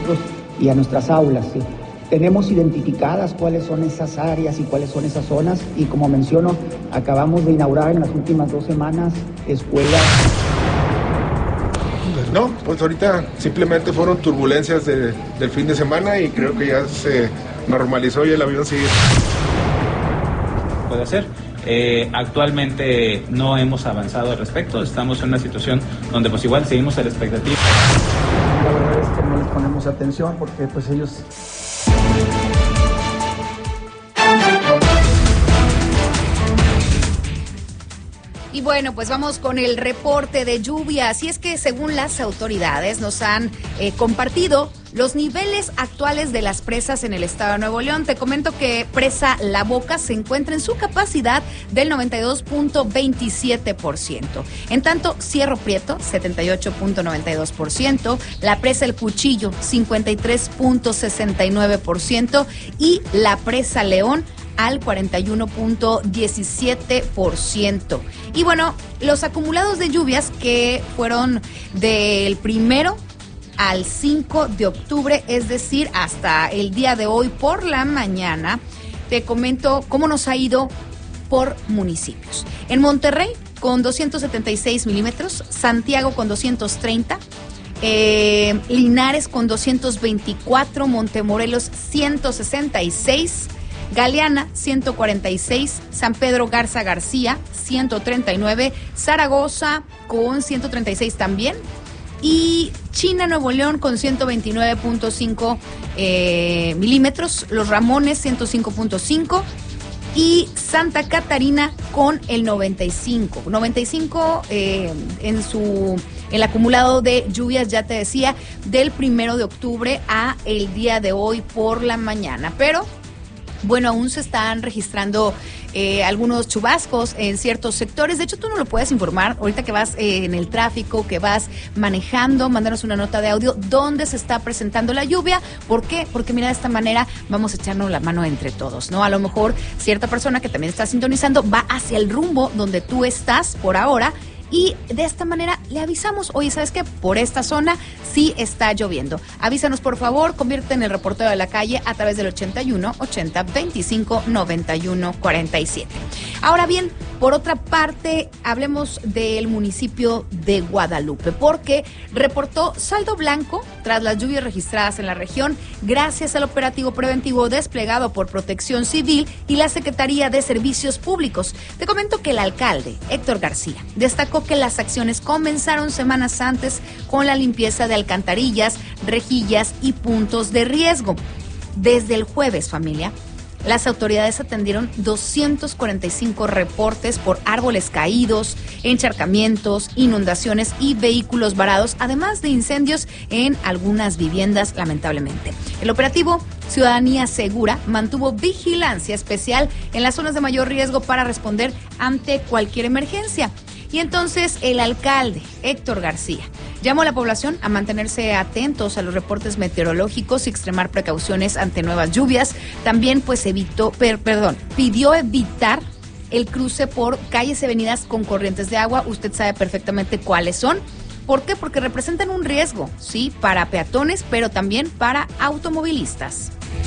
maestros y a nuestras aulas, ¿sí? Tenemos identificadas cuáles son esas áreas y cuáles son esas zonas, y como menciono, acabamos de inaugurar en las últimas 2 semanas escuelas. No, pues ahorita simplemente fueron turbulencias del fin de semana y creo que ya se normalizó y el avión sigue. Puede ser. Actualmente no hemos avanzado al respecto, estamos en una situación donde pues igual seguimos a la expectativa. La verdad es que no les ponemos atención porque pues ellos... Y bueno, pues vamos con el reporte de lluvias. Y es que según las autoridades nos han compartido los niveles actuales de las presas en el estado de Nuevo León. Te comento que presa La Boca se encuentra en su capacidad del 92.27%. En tanto, Cerro Prieto, 78.92%, la presa El Cuchillo, 53.69% y la presa León, al 41.17%. Y bueno, los acumulados de lluvias que fueron del 1 al 5 de octubre, es decir, hasta el día de hoy por la mañana, te comento cómo nos ha ido por municipios. En Monterrey, con 276 milímetros, Santiago con 230, Linares con 224, Montemorelos 166, Galeana 146, San Pedro Garza García 139, Zaragoza con 136 también, y China Nuevo León con 129.5 milímetros, Los Ramones 105.5 y Santa Catarina con el 95 en el acumulado de lluvias, ya te decía, del 1 de octubre a el día de hoy por la mañana. Pero bueno, aún se están registrando algunos chubascos en ciertos sectores. De hecho, tú no lo puedes informar ahorita que vas en el tráfico, que vas manejando. Mándanos una nota de audio donde se está presentando la lluvia. ¿Por qué? Porque mira, de esta manera vamos a echarnos la mano entre todos, ¿no? A lo mejor cierta persona que también está sintonizando va hacia el rumbo donde tú estás por ahora, y de esta manera le avisamos, oye, ¿sabes qué? Por esta zona sí está lloviendo. Avísanos, por favor, convierte en el reportero de la calle a través del 81 80 25 91 47. Ahora bien, por otra parte, hablemos del municipio de Guadalupe, porque reportó saldo blanco tras las lluvias registradas en la región, gracias al operativo preventivo desplegado por Protección Civil y la Secretaría de Servicios Públicos. Te comento que el alcalde, Héctor García, destacó que las acciones comenzaron semanas antes con la limpieza de alcantarillas, rejillas y puntos de riesgo. Desde el jueves, familia, las autoridades atendieron 245 reportes por árboles caídos, encharcamientos, inundaciones y vehículos varados, además de incendios en algunas viviendas, lamentablemente. El operativo Ciudadanía Segura mantuvo vigilancia especial en las zonas de mayor riesgo para responder ante cualquier emergencia. Y entonces el alcalde, Héctor García, llamó a la población a mantenerse atentos a los reportes meteorológicos y extremar precauciones ante nuevas lluvias. También pues pidió evitar el cruce por calles y avenidas con corrientes de agua. Usted sabe perfectamente cuáles son. ¿Por qué? Porque representan un riesgo, sí, para peatones, pero también para automovilistas.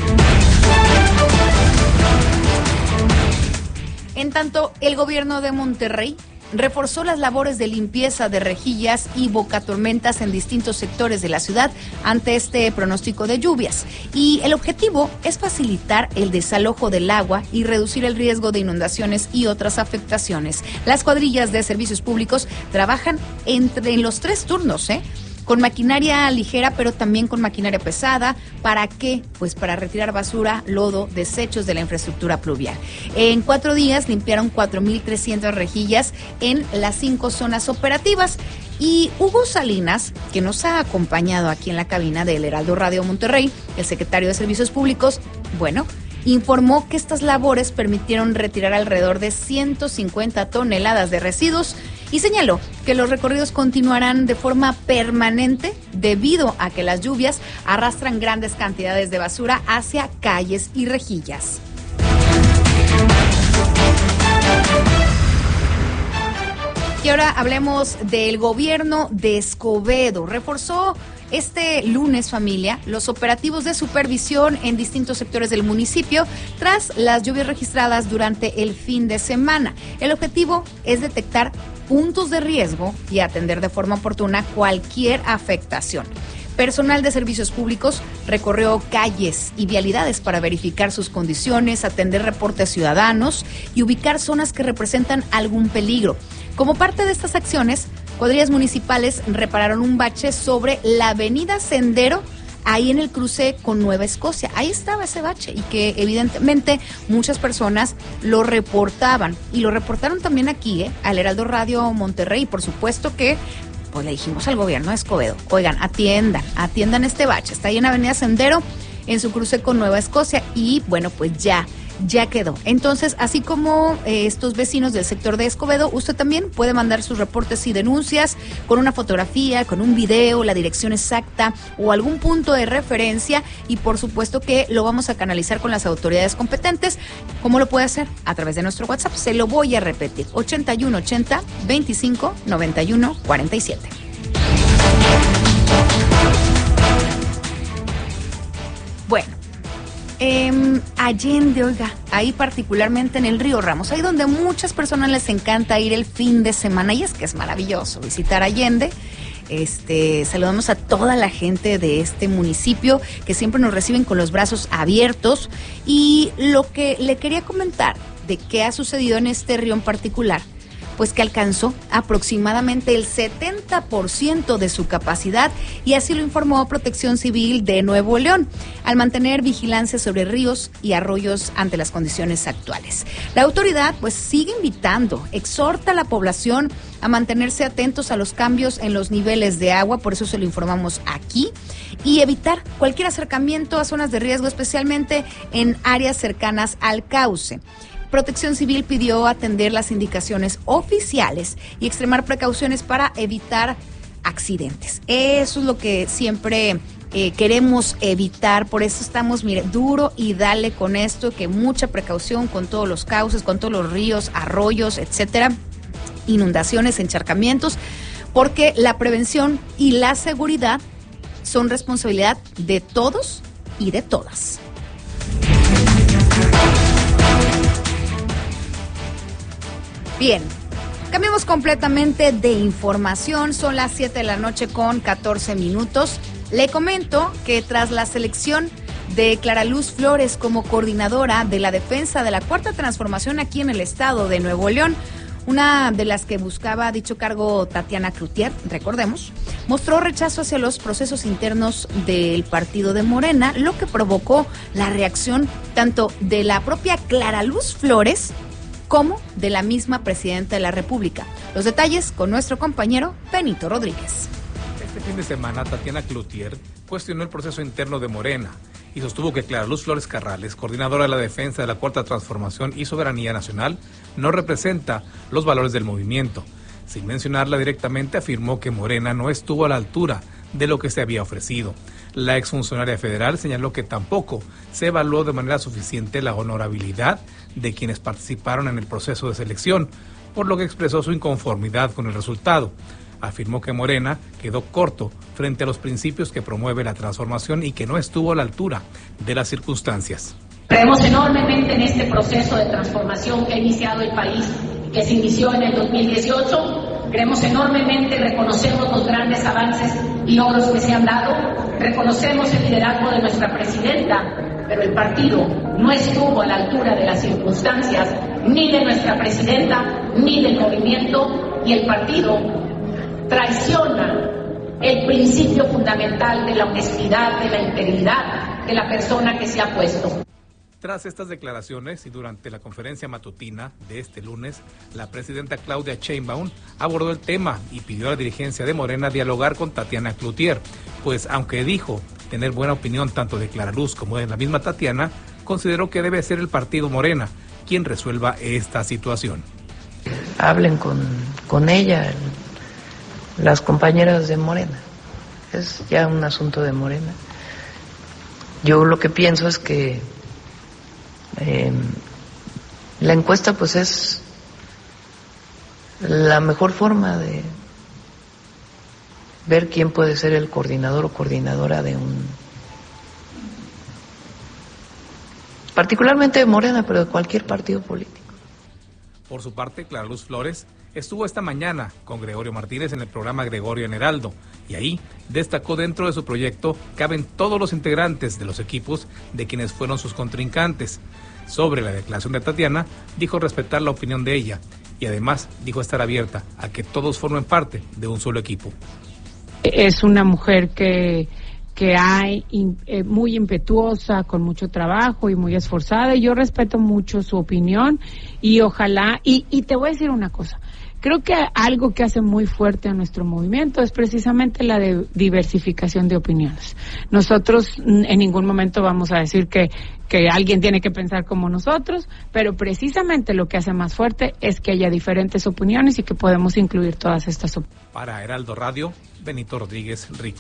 En tanto, el gobierno de Monterrey reforzó las labores de limpieza de rejillas y bocatormentas en distintos sectores de la ciudad ante este pronóstico de lluvias. Y el objetivo es facilitar el desalojo del agua y reducir el riesgo de inundaciones y otras afectaciones. Las cuadrillas de servicios públicos trabajan en los 3 turnos, con maquinaria ligera, pero también con maquinaria pesada. ¿Para qué? Pues para retirar basura, lodo, desechos de la infraestructura pluvial. En 4 días limpiaron 4,300 rejillas en las 5 zonas operativas. Y Hugo Salinas, que nos ha acompañado aquí en la cabina del Heraldo Radio Monterrey, el secretario de Servicios Públicos, informó que estas labores permitieron retirar alrededor de 150 toneladas de residuos y señaló que los recorridos continuarán de forma permanente debido a que las lluvias arrastran grandes cantidades de basura hacia calles y rejillas. Y ahora hablemos del gobierno de Escobedo. Reforzó este lunes, familia, los operativos de supervisión en distintos sectores del municipio tras las lluvias registradas durante el fin de semana. El objetivo es detectar puntos de riesgo y atender de forma oportuna cualquier afectación. Personal de servicios públicos recorrió calles y vialidades para verificar sus condiciones, atender reportes ciudadanos y ubicar zonas que representan algún peligro. Como parte de estas acciones, cuadrillas municipales repararon un bache sobre la avenida Sendero, ahí en el cruce con Nueva Escocia. Ahí estaba ese bache y que evidentemente muchas personas lo reportaban. Y lo reportaron también aquí, al Heraldo Radio Monterrey. Y por supuesto que pues le dijimos al gobierno de Escobedo, oigan, atiendan este bache. Está ahí en Avenida Sendero, en su cruce con Nueva Escocia. Y bueno, pues ya quedó. Entonces, así como estos vecinos del sector de Escobedo, usted también puede mandar sus reportes y denuncias con una fotografía, con un video, la dirección exacta o algún punto de referencia, y por supuesto que lo vamos a canalizar con las autoridades competentes. ¿Cómo lo puede hacer? A través de nuestro WhatsApp. Se lo voy a repetir: 8180 25 91 47. Bueno, Allende, oiga, ahí particularmente en el Río Ramos, ahí donde a muchas personas les encanta ir el fin de semana, y es que es maravilloso visitar Allende. Saludamos a toda la gente de este municipio que siempre nos reciben con los brazos abiertos, y lo que le quería comentar de qué ha sucedido en este río en particular, pues que alcanzó aproximadamente el 70% de su capacidad, y así lo informó Protección Civil de Nuevo León, al mantener vigilancia sobre ríos y arroyos ante las condiciones actuales. La autoridad pues sigue invitando, exhorta a la población a mantenerse atentos a los cambios en los niveles de agua, por eso se lo informamos aquí, y evitar cualquier acercamiento a zonas de riesgo, especialmente en áreas cercanas al cauce. Protección Civil pidió atender las indicaciones oficiales y extremar precauciones para evitar accidentes. Eso es lo que siempre queremos evitar, por eso estamos, mire, duro y dale con esto, que mucha precaución con todos los cauces, con todos los ríos, arroyos, etcétera, inundaciones, encharcamientos, porque la prevención y la seguridad son responsabilidad de todos y de todas. Bien, cambiamos completamente de información. Son las 7 de la noche con 14 minutos. Le comento que tras la selección de Clara Luz Flores como coordinadora de la defensa de la Cuarta Transformación aquí en el estado de Nuevo León, una de las que buscaba dicho cargo, Tatiana Cloutier, recordemos, mostró rechazo hacia los procesos internos del partido de Morena, lo que provocó la reacción tanto de la propia Clara Luz Flores como de la misma presidenta de la República. Los detalles con nuestro compañero Benito Rodríguez. Este fin de semana, Tatiana Cloutier cuestionó el proceso interno de Morena y sostuvo que Clara Luz Flores Carrales, coordinadora de la defensa de la Cuarta Transformación y Soberanía Nacional, no representa los valores del movimiento. Sin mencionarla directamente, afirmó que Morena no estuvo a la altura de lo que se había ofrecido. La exfuncionaria federal señaló que tampoco se evaluó de manera suficiente la honorabilidad de quienes participaron en el proceso de selección, por lo que expresó su inconformidad con el resultado. Afirmó que Morena quedó corto frente a los principios que promueve la transformación y que no estuvo a la altura de las circunstancias. Creemos enormemente en este proceso de transformación que ha iniciado el país, que se inició en el 2018. Creemos enormemente, reconocemos los grandes avances y logros que se han dado, reconocemos el liderazgo de nuestra presidenta, pero el partido no estuvo a la altura de las circunstancias, ni de nuestra presidenta, ni del movimiento, y el partido traiciona el principio fundamental de la honestidad, de la integridad de la persona que se ha puesto. Tras estas declaraciones y durante la conferencia matutina de este lunes, la presidenta Claudia Sheinbaum abordó el tema y pidió a la dirigencia de Morena dialogar con Tatiana Cloutier, pues aunque dijo tener buena opinión tanto de Clara Luz como de la misma Tatiana, consideró que debe ser el partido Morena quien resuelva esta situación. Hablen con ella, las compañeras de Morena, es ya un asunto de Morena. Yo lo que pienso es que la encuesta pues es la mejor forma ver quién puede ser el coordinador o coordinadora de particularmente de Morena, pero de cualquier partido político. Por su parte, Clara Luz Flores estuvo esta mañana con Gregorio Martínez en el programa Gregorio en Heraldo, y ahí destacó dentro de su proyecto caben todos los integrantes de los equipos de quienes fueron sus contrincantes. Sobre la declaración de Tatiana, dijo respetar la opinión de ella, y además dijo estar abierta a que todos formen parte de un solo equipo. Es una mujer que hay muy impetuosa, con mucho trabajo y muy esforzada, y yo respeto mucho su opinión, y ojalá, y te voy a decir una cosa, creo que algo que hace muy fuerte a nuestro movimiento es precisamente la de diversificación de opiniones. Nosotros en ningún momento vamos a decir que alguien tiene que pensar como nosotros, pero precisamente lo que hace más fuerte es que haya diferentes opiniones y que podemos incluir todas estas opiniones. Para Heraldo Radio, Benito Rodríguez Rico.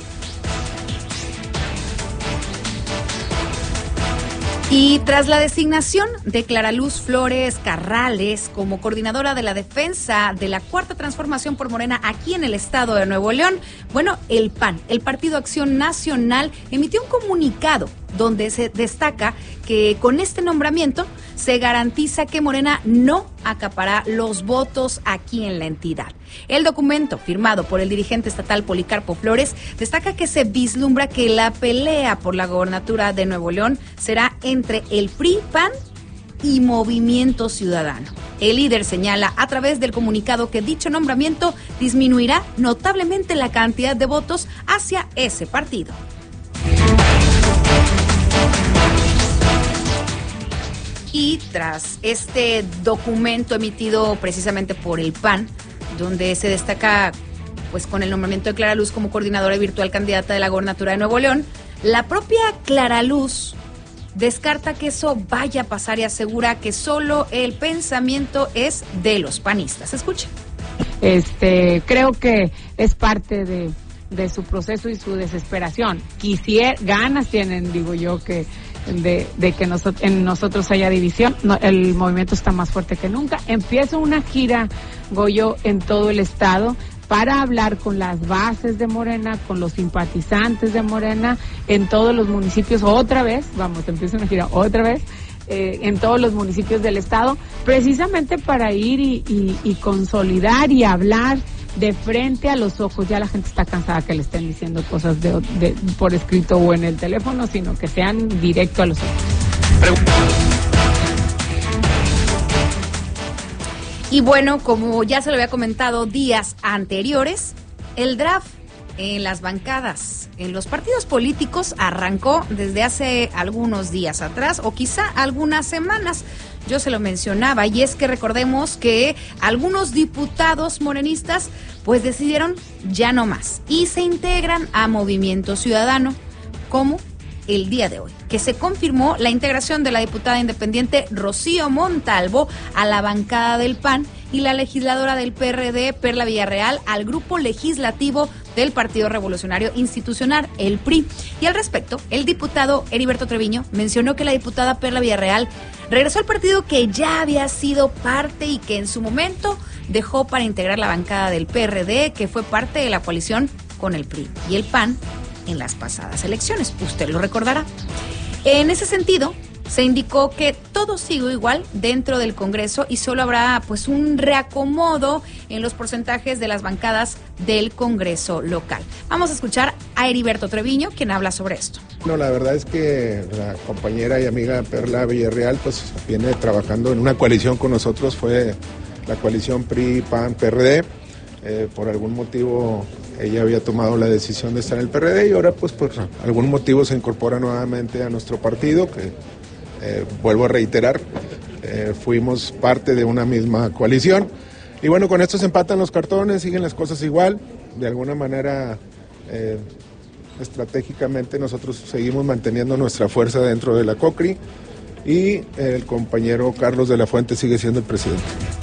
Y tras la designación de Clara Luz Flores Carrales como coordinadora de la defensa de la Cuarta Transformación por Morena aquí en el estado de Nuevo León, bueno, el PAN, el Partido Acción Nacional, emitió un comunicado donde se destaca que con este nombramiento se garantiza que Morena no acapará los votos aquí en la entidad. El documento, firmado por el dirigente estatal Policarpo Flores, destaca que se vislumbra que la pelea por la gobernatura de Nuevo León será entre el PRI, PAN y Movimiento Ciudadano. El líder señala a través del comunicado que dicho nombramiento disminuirá notablemente la cantidad de votos hacia ese partido. Y tras este documento emitido precisamente por el PAN, donde se destaca pues con el nombramiento de Clara Luz como coordinadora virtual candidata de la gobernatura de Nuevo León, la propia Clara Luz descarta que eso vaya a pasar y asegura que solo el pensamiento es de los panistas. Escuchen. Creo que es parte de su proceso y su desesperación. Ganas tienen, digo yo, que de que en nosotros haya división. No, el movimiento está más fuerte que nunca. Empiezo una gira, Goyo, en todo el estado para hablar con las bases de Morena, con los simpatizantes de Morena, en todos los municipios otra vez, empiezo una gira otra vez, en todos los municipios del estado, precisamente para ir y consolidar y hablar de frente a los ojos. Ya la gente está cansada que le estén diciendo cosas por escrito o en el teléfono, sino que sean directo a los ojos. Y bueno, como ya se lo había comentado días anteriores, el draft en las bancadas, en los partidos políticos, arrancó desde hace algunos días atrás o quizá algunas semanas. Yo se lo mencionaba, y es que recordemos que algunos diputados morenistas pues decidieron ya no más y se integran a Movimiento Ciudadano, como el día de hoy, que se confirmó la integración de la diputada independiente Rocío Montalvo a la bancada del PAN y la legisladora del PRD, Perla Villarreal, al grupo legislativo del Partido Revolucionario Institucional, el PRI. Y al respecto, el diputado Heriberto Treviño mencionó que la diputada Perla Villarreal regresó al partido que ya había sido parte y que en su momento dejó para integrar la bancada del PRD, que fue parte de la coalición con el PRI y el PAN en las pasadas elecciones. Usted lo recordará. En ese sentido, se indicó que todo sigue igual dentro del Congreso y solo habrá pues un reacomodo en los porcentajes de las bancadas del Congreso local. Vamos a escuchar a Heriberto Treviño, quien habla sobre esto. No, la verdad es que la compañera y amiga Perla Villarreal pues viene trabajando en una coalición con nosotros, fue la coalición PRI, PAN, PRD. Por algún motivo ella había tomado la decisión de estar en el PRD y ahora pues por algún motivo se incorpora nuevamente a nuestro partido, que vuelvo a reiterar, fuimos parte de una misma coalición. Y bueno, con esto se empatan los cartones, siguen las cosas igual. De alguna manera, estratégicamente nosotros seguimos manteniendo nuestra fuerza dentro de la COCRI y el compañero Carlos de la Fuente sigue siendo el presidente.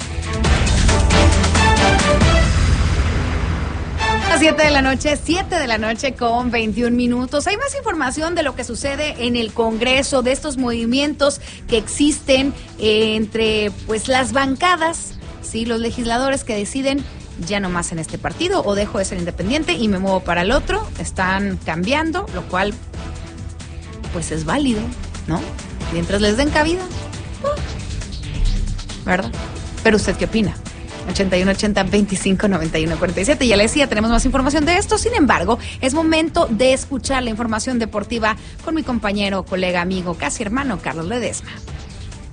7 de la noche con 21 minutos. Hay más información de lo que sucede en el Congreso, de estos movimientos que existen entre pues las bancadas, sí, los legisladores que deciden ya no más en este partido, o dejo de ser independiente y me muevo para el otro. Están cambiando, lo cual pues es válido, ¿no? Mientras les den cabida, ¿verdad? Pero ¿usted qué opina? 8180-2591-47. Ya le decía, tenemos más información de esto. Sin embargo, es momento de escuchar la información deportiva con mi compañero, colega, amigo, casi hermano, Carlos Ledesma.